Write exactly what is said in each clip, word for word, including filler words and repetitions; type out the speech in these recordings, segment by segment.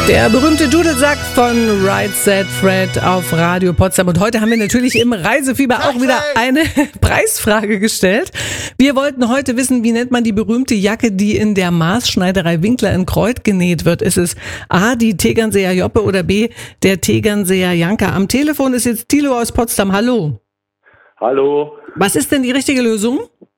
Der berühmte Dudelsack von Right Said Fred auf Radio Potsdam. Und heute haben wir natürlich im Reisefieber auch wieder eine Preisfrage gestellt. Wir wollten heute wissen, wie nennt man die berühmte Jacke, die in der Maßschneiderei Winkler in Kreuth genäht wird? Ist es A, die Tegernseer Joppe oder B, der Tegernseer Janka? Am Telefon ist jetzt Thilo aus Potsdam. Hallo. Hallo. Was ist denn die richtige Lösung?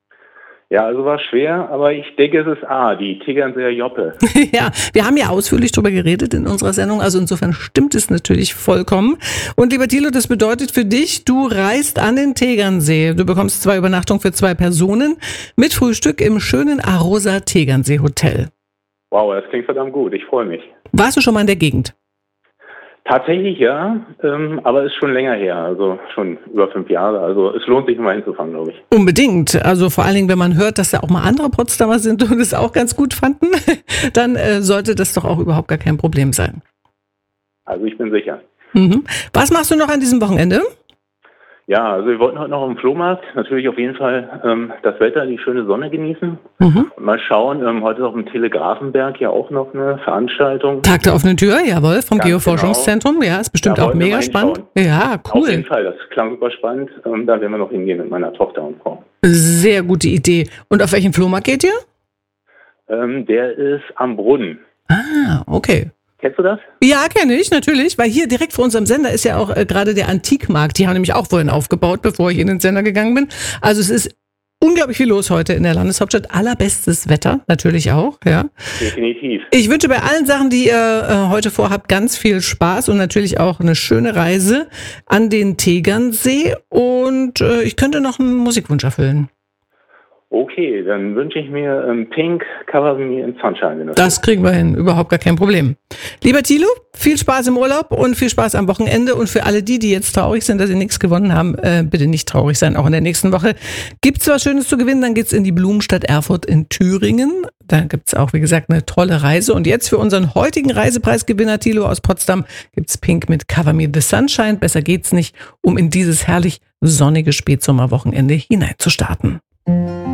Ja, also war schwer, aber ich denke, es ist A, die Tegernseer Joppe. Ja, wir haben ja ausführlich darüber geredet in unserer Sendung, also insofern stimmt es natürlich vollkommen. Und lieber Thilo, das bedeutet für dich, du reist an den Tegernsee. Du bekommst zwei Übernachtungen für zwei Personen mit Frühstück im schönen Arosa Tegernsee Hotel. Wow, das klingt verdammt gut, ich freue mich. Warst du schon mal in der Gegend? Tatsächlich ja, ähm, aber ist schon länger her, also schon über fünf Jahre. Also es lohnt sich mal hinzufahren, glaube ich. Unbedingt. Also vor allen Dingen, wenn man hört, dass da auch mal andere Potsdamer sind und es auch ganz gut fanden, dann äh, sollte das doch auch überhaupt gar kein Problem sein. Also ich bin sicher. Mhm. Was machst du noch an diesem Wochenende? Ja, also wir wollten heute noch im Flohmarkt natürlich auf jeden Fall ähm, das Wetter, die schöne Sonne genießen. Mhm. Und mal schauen, ähm, heute ist auf dem Telegrafenberg ja auch noch eine Veranstaltung. Tag der offenen Tür, jawohl, vom Ganz Geoforschungszentrum. Ja, ist bestimmt Da auch wollten wir mega mal spannend. hinschauen. Ja, Auf jeden cool. Fall, das klang super spannend. Ähm, da werden wir noch hingehen mit meiner Tochter und Frau. Sehr gute Idee. Und auf welchen Flohmarkt geht ihr? Ähm, der ist am Brunnen. Ah, okay. Kennst du das? Ja, kenne ich, natürlich, weil hier direkt vor unserem Sender ist ja auch äh, gerade der Antikmarkt. Die haben nämlich auch vorhin aufgebaut, bevor ich in den Sender gegangen bin. Also es ist unglaublich viel los heute in der Landeshauptstadt. Allerbestes Wetter, natürlich auch, ja. Definitiv. Ich wünsche bei allen Sachen, die ihr äh, heute vorhabt, ganz viel Spaß und natürlich auch eine schöne Reise an den Tegernsee. Und äh, ich könnte noch einen Musikwunsch erfüllen. Okay, dann wünsche ich mir ähm, Pink, Cover Me in Sunshine. Wenn das Das kriegen wir hin, überhaupt gar kein Problem. Lieber Thilo, viel Spaß im Urlaub und viel Spaß am Wochenende. Und für alle die, die jetzt traurig sind, dass sie nichts gewonnen haben, äh, bitte nicht traurig sein, auch in der nächsten Woche. Gibt's was Schönes zu gewinnen, dann geht's in die Blumenstadt Erfurt in Thüringen. Da gibt's auch, wie gesagt, eine tolle Reise. Und jetzt für unseren heutigen Reisepreisgewinner Thilo aus Potsdam gibt's Pink mit Cover Me the Sunshine. Besser geht's nicht, um in dieses herrlich sonnige Spätsommerwochenende hineinzustarten.